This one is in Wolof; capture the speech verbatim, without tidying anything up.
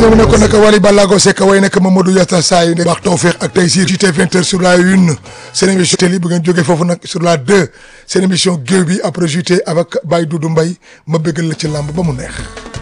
ñëw ne ko nag Wally Ballago Seck way nag Mamadou Yatta Saay ne wax Tawfekh ak Taysir J T vingt heures sur la une seen émission télé bu ngeen jógee foofu nag sur la deux seen émission géew bi après J T avec Baye Doudou Mbaye ma bëggal la ci làmb ba mu neex